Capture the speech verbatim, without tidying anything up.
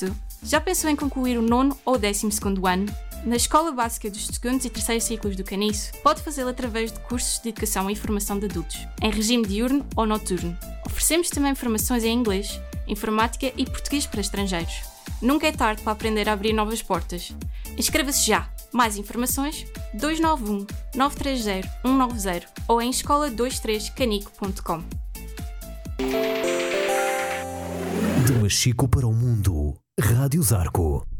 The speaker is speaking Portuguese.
facto, já pensou em concluir o nono ou décimo segundo ano? Na Escola Básica dos segundos e terceiros ciclos do Caniço, pode fazê-lo através de cursos de educação e formação de adultos, em regime diurno ou noturno. Oferecemos também formações em inglês, informática e português para estrangeiros. Nunca é tarde para aprender a abrir novas portas. Inscreva-se já! Mais informações dois nove um, nove três zero, um nove zero ou em escola vinte e três canico ponto com. De Machico para o Mundo, Rádio Zarco.